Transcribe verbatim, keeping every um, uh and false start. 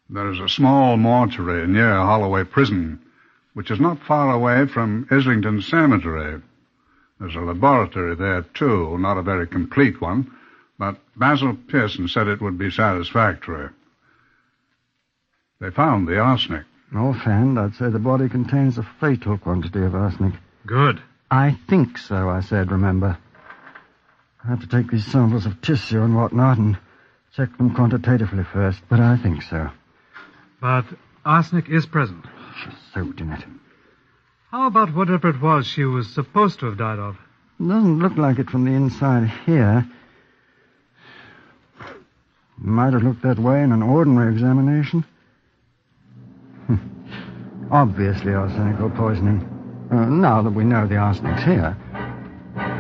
There is a small mortuary near Holloway Prison, which is not far away from Islington Cemetery. There's a laboratory there, too, not a very complete one, but Basil Pearson said it would be satisfactory. They found the arsenic. Offhand, I'd say the body contains a fatal quantity of arsenic. Good. I think so, I said, remember. I have to take these samples of tissue and whatnot and check them quantitatively first, but I think so. But arsenic is present. She's soaked in it. How about whatever it was she was supposed to have died of? It doesn't look like it from the inside here. Might have looked that way in an ordinary examination. Obviously arsenical poisoning. Uh, now that we know the arsenic's here.